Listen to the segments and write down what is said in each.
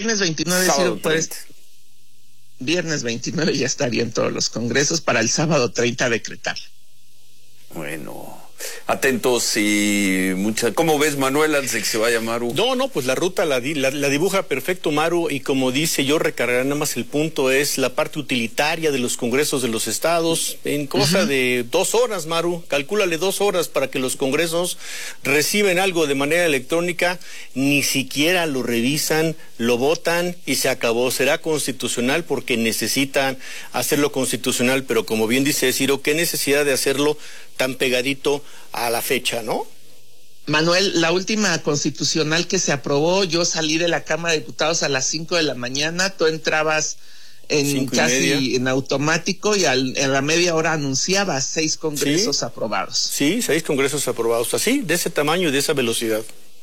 viernes 29, Ciro, pues, viernes 29 ya estaría en todos los congresos para el sábado 30 decretar. Bueno, atentos y ¿Cómo ves, Manuel, antes de que se vaya Maru? No, pues la ruta la dibuja perfecto Maru, y como dice yo, recargaré nada más el punto, es la parte utilitaria de los congresos de los estados, en cosa de 2 horas, Maru, calcúlale 2 horas para que los congresos reciben algo de manera electrónica, ni siquiera lo revisan, lo votan y se acabó. Será constitucional porque necesitan hacerlo constitucional, pero como bien dice Ciro, qué necesidad de hacerlo tan pegadito a la fecha, ¿no? Manuel, la última constitucional que se aprobó, yo salí de la Cámara de Diputados a las 5 de la mañana, tú entrabas casi en automático y en la media hora anunciabas 6 congresos aprobados. Sí, 6 congresos aprobados, así, de ese tamaño y de esa velocidad.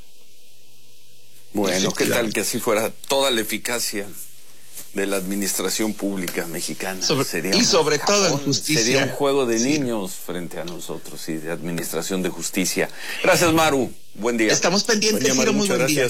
Bueno, ¿qué tal que así fuera toda la eficacia de la administración pública mexicana? Sobre todo en justicia. Sería un juego de niños frente a nosotros, y de administración de justicia. Gracias, Maru. Buen día. Estamos pendientes, Ciro, muy buen día.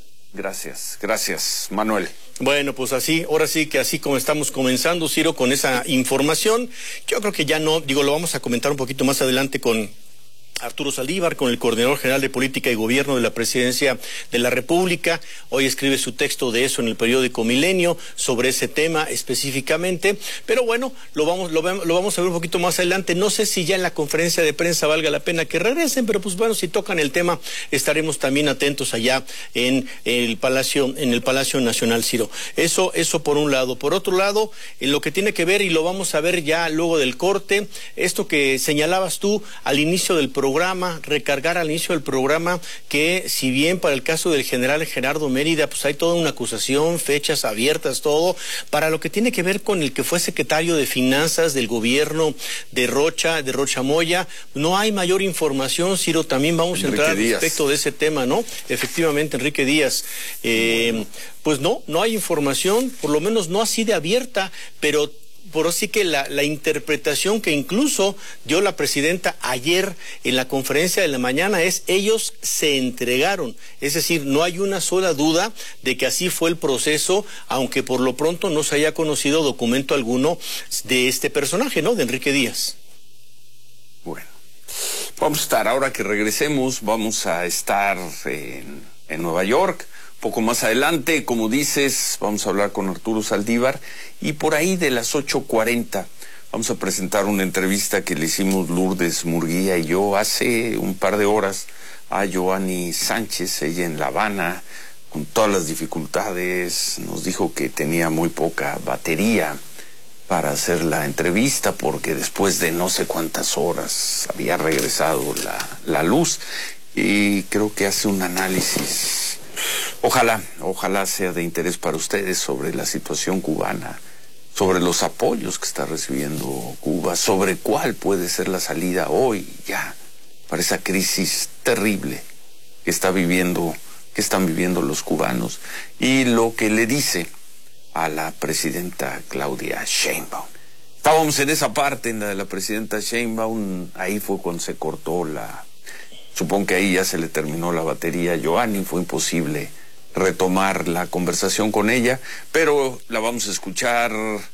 Gracias, Manuel. Bueno, pues ahora sí que así como estamos comenzando, Ciro, con esa información, yo creo que ya no, lo vamos a comentar un poquito más adelante con Arturo Saldívar, con el coordinador general de Política y Gobierno de la Presidencia de la República. Hoy escribe su texto de eso en el periódico Milenio, sobre ese tema específicamente. Pero bueno, lo vamos a ver un poquito más adelante. No sé si ya en la conferencia de prensa valga la pena que regresen, pero pues bueno, si tocan el tema, estaremos también atentos allá en el Palacio Nacional, Ciro. Eso por un lado. Por otro lado, en lo que tiene que ver, y lo vamos a ver ya luego del corte, esto que señalabas tú al inicio del programa, recargar al inicio del programa, que si bien para el caso del general Gerardo Mérida, pues hay toda una acusación, fechas abiertas, todo, para lo que tiene que ver con el que fue secretario de Finanzas del gobierno de Rocha Moya, no hay mayor información, Ciro, también vamos a entrar al respecto de ese tema, ¿no? Efectivamente, Enrique Díaz, pues no hay información, por lo menos no así de abierta, pero por así que la interpretación que incluso dio la presidenta ayer en la conferencia de la mañana es: ellos se entregaron. Es decir, no hay una sola duda de que así fue el proceso, aunque por lo pronto no se haya conocido documento alguno de este personaje, ¿no? De Enrique Díaz. Bueno, ahora que regresemos, vamos a estar en Nueva York. Poco más adelante, como dices, vamos a hablar con Arturo Saldívar, y por ahí de las 8:40 vamos a presentar una entrevista que le hicimos Lourdes Murguía y yo hace un par de horas a Joanny Sánchez, ella en La Habana, con todas las dificultades. Nos dijo que tenía muy poca batería para hacer la entrevista porque después de no sé cuántas horas había regresado la luz, y creo que hace un análisis. Ojalá sea de interés para ustedes sobre la situación cubana, sobre los apoyos que está recibiendo Cuba, sobre cuál puede ser la salida hoy ya para esa crisis terrible que están viviendo los cubanos, y lo que le dice a la presidenta Claudia Sheinbaum. Estábamos en esa parte, en la de la presidenta Sheinbaum, ahí fue cuando se cortó supongo que ahí ya se le terminó la batería a Joanny, fue imposible retomar la conversación con ella, pero la vamos a escuchar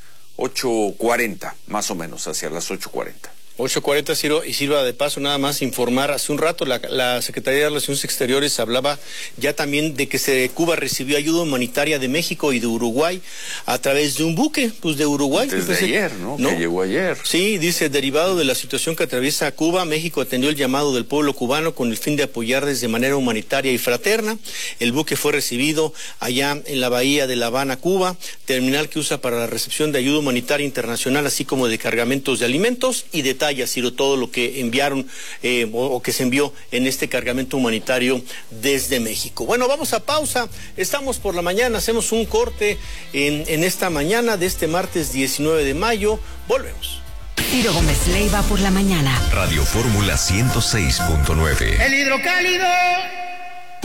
8:40, más o menos, hacia las 8:40. 8:40, Ciro, y sirva de paso nada más informar, hace un rato la Secretaría de Relaciones Exteriores hablaba ya también de que Cuba recibió ayuda humanitaria de México y de Uruguay a través de un buque, pues de Uruguay. Desde ayer, ¿no? Que llegó ayer. Sí, dice, derivado de la situación que atraviesa Cuba, México atendió el llamado del pueblo cubano con el fin de apoyarles de manera humanitaria y fraterna. El buque fue recibido allá en la bahía de La Habana, Cuba, terminal que usa para la recepción de ayuda humanitaria internacional, así como de cargamentos de alimentos, y detalles, Ciro, todo lo que enviaron o que se envió en este cargamento humanitario desde México. Bueno, vamos a pausa. Estamos por la mañana, hacemos un corte en esta mañana de este martes 19 de mayo. Volvemos. Ciro Gómez Leiva por la mañana. Radio Fórmula 106.9. El hidrocálido.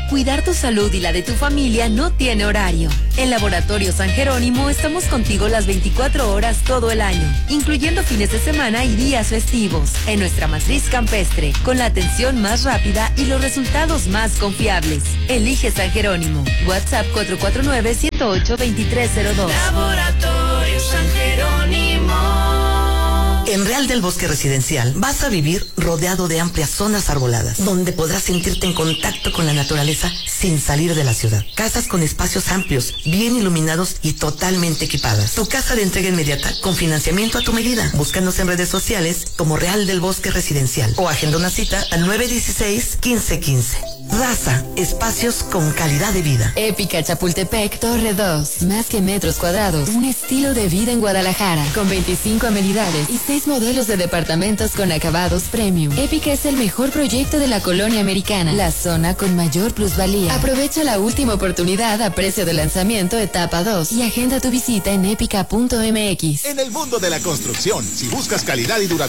cuidar tu salud y la de tu familia no tiene horario. En Laboratorio San Jerónimo estamos contigo las 24 horas todo el año, incluyendo fines de semana y días festivos. En nuestra matriz campestre, con la atención más rápida y los resultados más confiables. Elige San Jerónimo. WhatsApp 449-108-2302. Laboratorio San Jerónimo. En Real del Bosque Residencial vas a vivir rodeado de amplias zonas arboladas, donde podrás sentirte en contacto con la naturaleza sin salir de la ciudad. Casas con espacios amplios, bien iluminados y totalmente equipadas. Tu casa de entrega inmediata con financiamiento a tu medida. Búscanos en redes sociales como Real del Bosque Residencial o agenda una cita al 916-1515. Raza, espacios con calidad de vida. Épica Chapultepec, Torre 2. Más que metros cuadrados, un estilo de vida en Guadalajara. Con 25 amenidades y 6 modelos de departamentos con acabados premium. Épica es el mejor proyecto de la colonia americana. La zona con mayor plusvalía. Aprovecha la última oportunidad a precio de lanzamiento etapa 2 y agenda tu visita en épica.mx. En el mundo de la construcción, si buscas calidad y durabilidad,